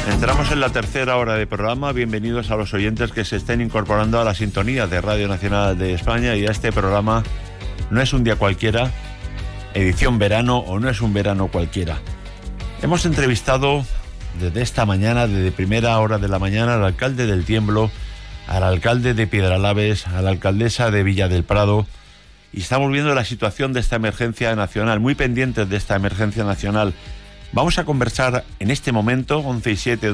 Entramos en la tercera hora de programa. Bienvenidos a los oyentes que se estén incorporando a la sintonía de Radio Nacional de España y a este programa. No es un día cualquiera, edición verano, o no es un verano cualquiera. Hemos entrevistado desde esta mañana, desde primera hora de la mañana, al alcalde del Tiemblo, al alcalde de Piedralaves, a la alcaldesa de Villa del Prado, y estamos viendo la situación de esta emergencia nacional, muy pendientes de esta emergencia nacional. Vamos a conversar en este momento, 11 y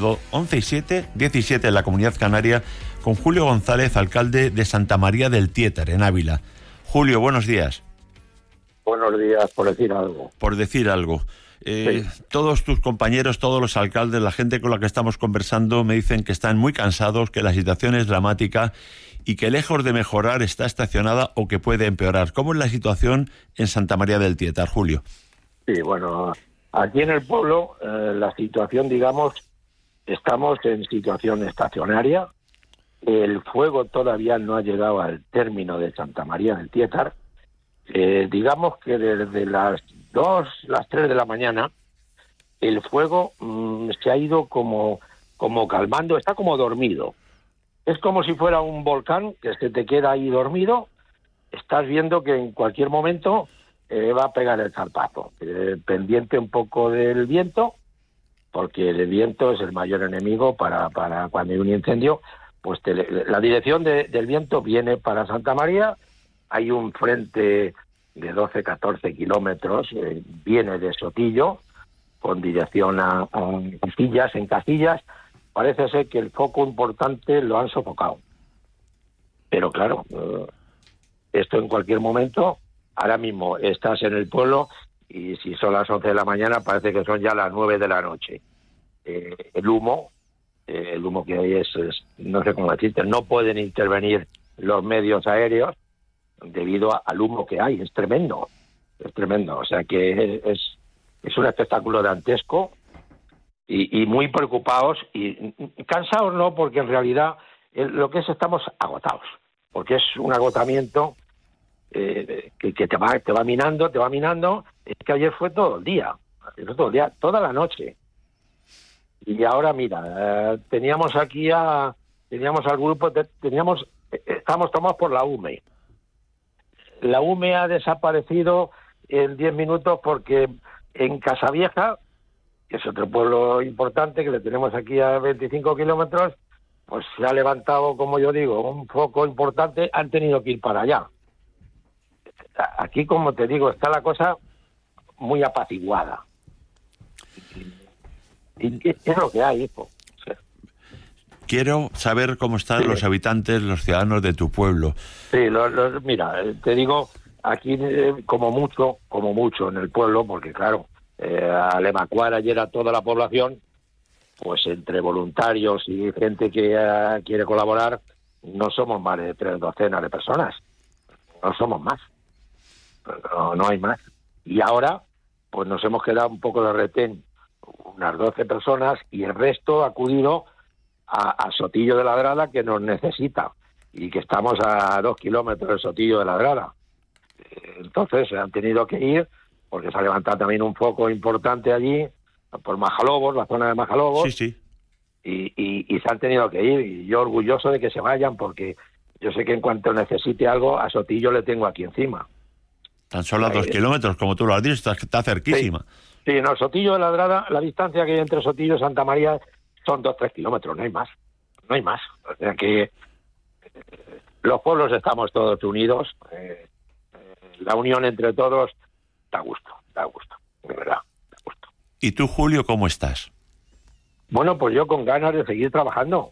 7, 17 en la Comunidad Canaria, con Julio González, alcalde de Santa María del Tiétar, en Ávila. Julio, buenos días. Buenos días, por decir algo. Por decir algo. Sí. Todos tus compañeros, todos los alcaldes, la gente con la que estamos conversando, me dicen que están muy cansados, que la situación es dramática y que lejos de mejorar está estacionada o que puede empeorar. ¿Cómo es la situación en Santa María del Tiétar, Julio? Sí, bueno, aquí en el pueblo la situación, digamos, estamos en situación estacionaria. El fuego todavía no ha llegado al término de Santa María del Tiétar. Digamos que desde las 3 de la mañana el fuego se ha ido como calmando, está como dormido. Es como si fuera un volcán que se te queda ahí dormido. Estás viendo que en cualquier momento va a pegar el zarpazo. Pendiente un poco del viento, porque el viento es el mayor enemigo para cuando hay un incendio. Pues la dirección del viento viene para Santa María. Hay un frente de 12-14 kilómetros, viene de Sotillo, con dirección a Casillas, en Casillas. Parece ser que el foco importante lo han sofocado. Pero claro, esto en cualquier momento, ahora mismo estás en el pueblo y si son las 11 de la mañana parece que son ya las 9 de la noche. El humo que hay es no sé cómo decirte, no pueden intervenir los medios aéreos debido al humo que hay. Es tremendo, o sea que es un espectáculo dantesco y muy preocupados y cansados no, porque en realidad lo que es, estamos agotados, porque es un agotamiento que te va minando. Es que ayer fue todo el día, toda la noche. Y ahora mira, teníamos al grupo, estamos tomados por la UME. La UME ha desaparecido en 10 minutos porque en Casavieja, que es otro pueblo importante que le tenemos aquí a 25 kilómetros, pues se ha levantado, como yo digo, un foco importante, han tenido que ir para allá. Aquí, como te digo, está la cosa muy apaciguada. ¿Y qué es lo que hay, hijo? O sea, quiero saber cómo están los habitantes, los ciudadanos de tu pueblo. Sí, mira, te digo, aquí como mucho en el pueblo, porque claro, al evacuar ayer a toda la población, pues entre voluntarios y gente que quiere colaborar, no somos más de 3 docenas de personas. No somos más. No hay más. Y ahora, pues nos hemos quedado un poco de retén, unas 12 personas, y el resto ha acudido a Sotillo de Ladrada, que nos necesita, y que estamos a 2 kilómetros de Sotillo de Ladrada. Entonces han tenido que ir, porque se ha levantado también un foco importante allí, por Majalobos, la zona de Majalobos. Sí. Y se han tenido que ir, y yo orgulloso de que se vayan, porque yo sé que en cuanto necesite algo, a Sotillo le tengo aquí encima. Tan solo a 2 kilómetros, como tú lo has dicho, está cerquísima. Sí, no, Sotillo de Ladrada, la distancia que hay entre Sotillo y Santa María son 2-3 kilómetros, no hay más. O sea que los pueblos estamos todos unidos, la unión entre todos da gusto, de verdad, da gusto. ¿Y tú, Julio, cómo estás? Bueno, pues yo con ganas de seguir trabajando.